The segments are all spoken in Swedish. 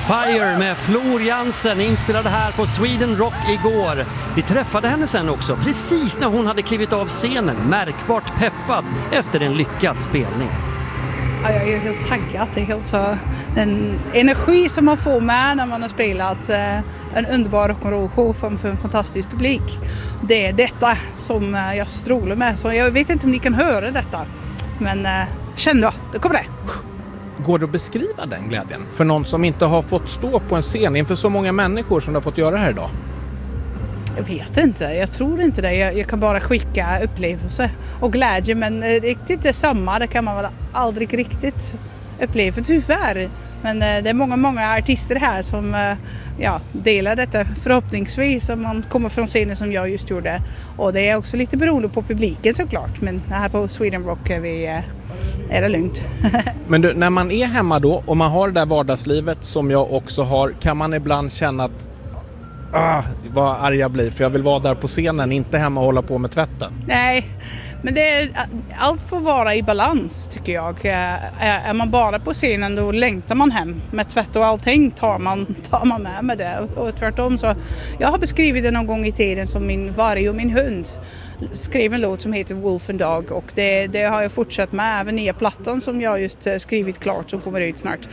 Fire med Flor Jansen, inspelade här på Sweden Rock igår. Vi träffade henne sen också, precis när hon hade klivit av scenen, märkbart peppad efter en lyckad spelning. Ja, jag är helt taggad. Det är helt så den energi som man får med när man har spelat en underbar rock'n'roll-show för en fantastisk publik. Det är detta som jag strålar med. Så jag vet inte om ni kan höra detta, men känn då, det kommer det. Går det att beskriva den glädjen för någon som inte har fått stå på en scen inför så många människor som du har fått göra här idag? Jag vet inte, jag tror inte det. Jag kan bara skicka upplevelse och glädje, men riktigt detsamma, det kan man väl aldrig riktigt uppleva tyvärr. Men det är många artister här som delar detta förhoppningsvis om man kommer från scenen som jag just gjorde. Och det är också lite beroende på publiken såklart, men här på Sweden Rock är det lugnt. Men du, när man är hemma då och man har det där vardagslivet som jag också har, kan man ibland känna att vad arg jag blir för jag vill vara där på scenen, inte hemma och hålla på med tvätten? Nej, men allt får vara i balans tycker jag. Är man bara på scenen då längtar man hem. Med tvätt och allting tar man med det. Och tvärtom så, jag har beskrivit det någon gång i tiden som min varg och min hund. Skrev en låt som heter Wolf and Dog, och det har jag fortsatt med. Även nya plattan som jag just skrivit klart som kommer ut snart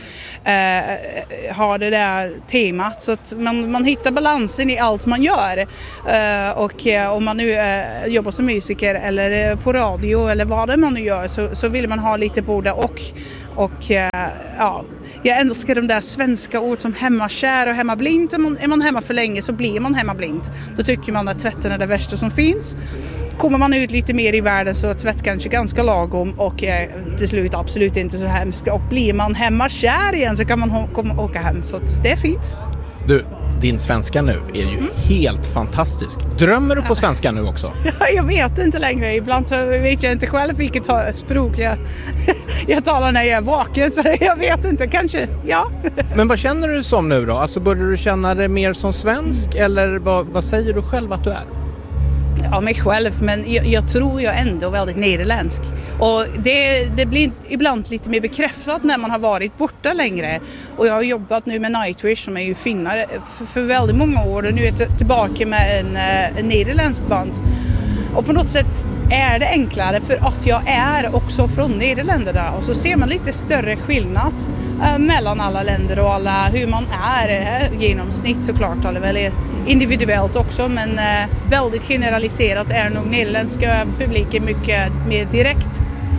har det där temat, så att man hittar balansen i allt man gör. Och om man nu jobbar som musiker eller på radio eller vad det man nu gör, så vill man ha lite både och jag älskar de där svenska ord som hemmakär och hemmablind. Är man hemma för länge så blir man hemmablind. Då tycker man att tvätten är det värsta som finns. Kommer man ut lite mer i världen så är tvätt kanske ganska lagom och till slut absolut inte så hemskt. Och blir man hemmakär igen så kan man åka hem, så att det är fint. Du, din svenska nu är ju helt fantastisk. Drömmer du på svenska nu också? Ja, jag vet inte längre. Ibland så vet jag inte själv vilket språk jag talar när jag är vaken, så jag vet inte, kanske, ja. Men vad känner du som nu då? Alltså börjar du känna dig mer som svensk eller vad säger du själv att du är? Ja, mig själv, men jag tror jag ändå väldigt nederländsk. Och det blir ibland lite mer bekräftat när man har varit borta längre. Och jag har jobbat nu med Nightwish som är ju finnare för väldigt många år, och nu är jag tillbaka med en nederländsk band. Och på något sätt är det enklare för att jag är också från Nederländerna. Och så ser man lite större skillnad mellan alla länder och alla hur man är genomsnitt såklart. Eller väl individuellt också, men väldigt generaliserat är nog nederländska publiken mycket mer direkt.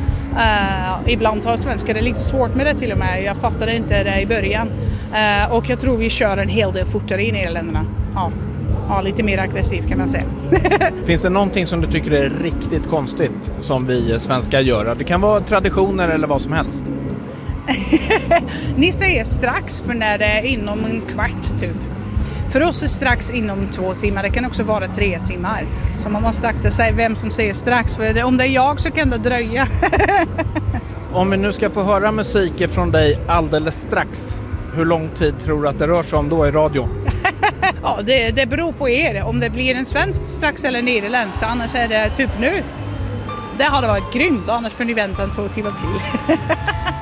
Ibland har svenskar det lite svårt med det till och med. Jag fattade inte det i början. Och jag tror vi kör en hel del fortare i Nederländerna. Ja, lite mer aggressiv kan man säga. Finns det någonting som du tycker är riktigt konstigt som vi svenskar gör? Det kan vara traditioner eller vad som helst. Ni säger strax för när det är inom en kvart typ. För oss är strax inom 2 timmar. Det kan också vara 3 timmar. Så man måste akta sig vem som säger strax. För om det är jag så kan det dröja. Om vi nu ska få höra musik från dig alldeles strax, hur lång tid tror du att det rör sig om då i radio? Ja, det beror på er. Om det blir en svensk strax eller nederländsk. Annars är det typ nu. Det hade varit grymt. Annars får ni vänta 2 timmar till.